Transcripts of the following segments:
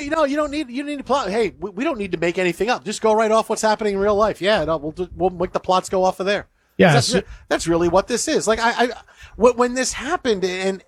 you don't need to plot. Hey, we don't need to make anything up. Just go right off what's happening in real life. Yeah, no, we'll make the plots go off of there. Yeah, that's really what this is. Like when this happened, and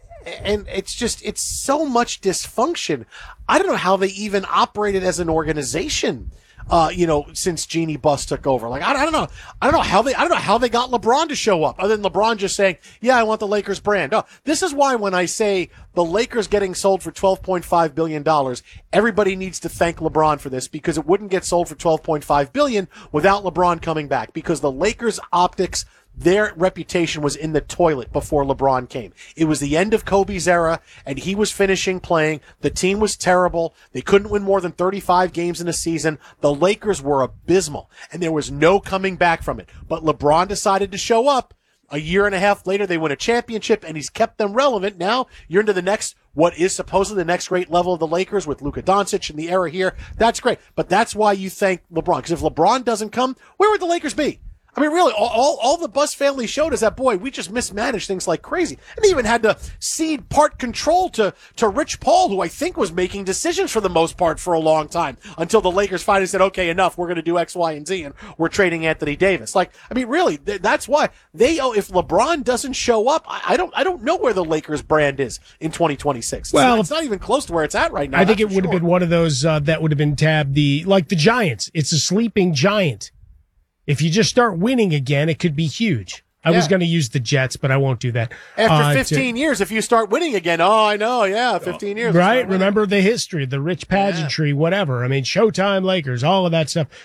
it's so much dysfunction. I don't know how they even operated as an organization. Since Jeannie Buss took over, like I don't know how they got LeBron to show up, other than LeBron just saying, "Yeah, I want the Lakers brand." No, this is why when I say the Lakers getting sold for $12.5 billion, everybody needs to thank LeBron for this, because it wouldn't get sold for $12.5 billion without LeBron coming back, because the Lakers optics, their reputation was in the toilet before LeBron came. It was the end of Kobe's era, and he was finishing playing. The team was terrible. They couldn't win more than 35 games in a season. The Lakers were abysmal, and there was no coming back from it. But LeBron decided to show up. A year and a half later, they win a championship, and he's kept them relevant. Now you're into the next, what is supposedly the next great level of the Lakers with Luka Doncic and the era here. That's great. But that's why you thank LeBron, because if LeBron doesn't come, where would the Lakers be? I mean, really, all the Buss family showed us that, boy, we just mismanaged things like crazy. And they even had to cede part control to Rich Paul, who I think was making decisions for the most part for a long time, until the Lakers finally said, okay, enough, we're going to do X, Y, and Z, and we're trading Anthony Davis. Like, I mean, really, that's why if LeBron doesn't show up, I don't know where the Lakers brand is in 2026. Well, it's not even close to where it's at right now. I think it would have been one of those that would have been tabbed like the Giants. It's a sleeping giant. If you just start winning again, it could be huge. I was going to use the Jets, but I won't do that. After 15 years, if you start winning again, I know, 15 years. Right? Remember the history, the rich pageantry, whatever. I mean, Showtime, Lakers, all of that stuff.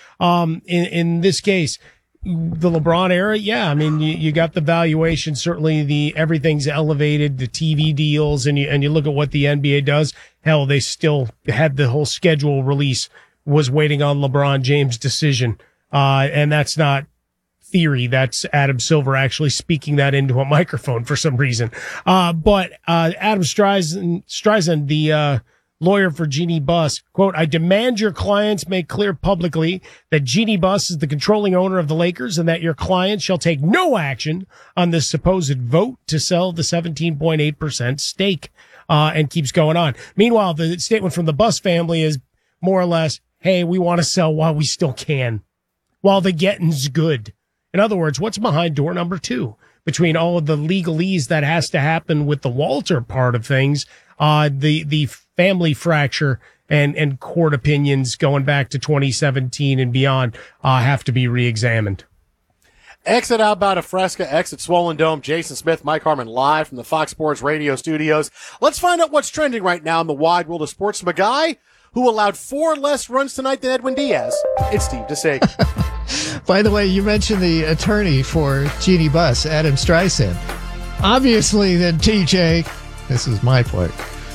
In this case, the LeBron era, I mean, you got the valuation. Certainly everything's elevated, the TV deals, and you look at what the NBA does. Hell, they still had the whole schedule release was waiting on LeBron James' decision. And that's not theory. That's Adam Silver actually speaking that into a microphone for some reason. But Adam Streisand, the lawyer for Jeannie Buss, quote, "I demand your clients make clear publicly that Jeannie Buss is the controlling owner of the Lakers and that your client shall take no action on this supposed vote to sell the 17.8% stake," and keeps going on. Meanwhile, the statement from the Buss family is more or less, hey, we want to sell while we still can, while the getting's good. In other words, what's behind door number 2? Between all of the legalese that has to happen with the Walter part of things, the family fracture and court opinions going back to 2017 and beyond have to be reexamined. Exit Outbound of Fresca, exit Swollen Dome. Jason Smith, Mike Harmon, live from the Fox Sports Radio studios. Let's find out what's trending right now in the wide world of sports from a guy who allowed 4 less runs tonight than Edwin Diaz. It's Steve DeSager. By the way, you mentioned the attorney for Jeannie Buss, Adam Streisand. Obviously, then, TJ, this is my point.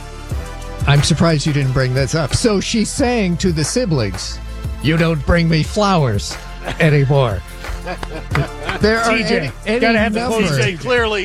I'm surprised you didn't bring this up. So she's saying to the siblings, you don't bring me flowers anymore. There are TJ, any gotta have the TJ, clearly,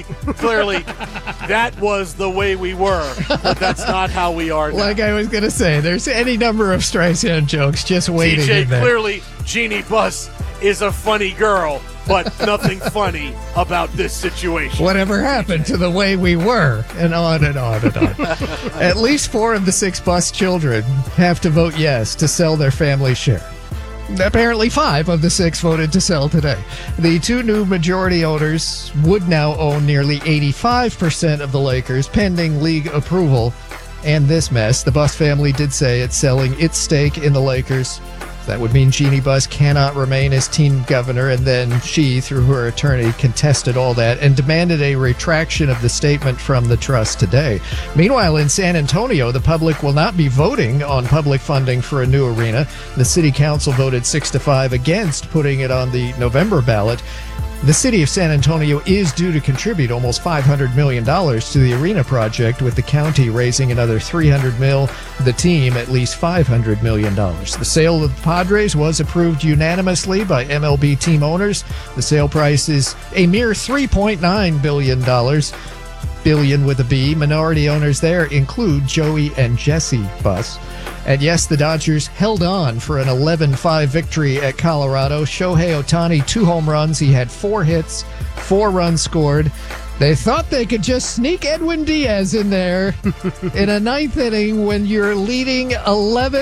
that was the way we were, but that's not how we are now. Like I was going to say, there's any number of Streisand jokes just waiting TJ, in there. clearly, Jeannie Buss is a funny girl, but nothing funny about this situation. Whatever happened to the way we were, and on and on and on. At least 4 of the 6 Buss children have to vote yes to sell their family share. Apparently 5 of the 6 voted to sell today. The 2 new majority owners would now own nearly 85% of the Lakers, pending league approval. And this mess, the Buss family did say it's selling its stake in the Lakers. That would mean Jeannie Buss cannot remain as team governor, and then she, through her attorney, contested all that and demanded a retraction of the statement from the trust today. Meanwhile, in San Antonio, the public will not be voting on public funding for a new arena. The city council voted 6-5 against putting it on the November ballot. The city of San Antonio is due to contribute almost $500 million to the arena project, with the county raising another $300 million, the team at least $500 million. The sale of the Padres was approved unanimously by MLB team owners. The sale price is a mere $3.9 billion. Billion with a B. Minority owners there include Joey and Jesse Buss. And yes, the Dodgers held on for an 11-5 victory at Colorado. Shohei Ohtani, 2 home runs. He had 4 hits, 4 runs scored. They thought they could just sneak Edwin Diaz in there in a 9th inning when you're leading 11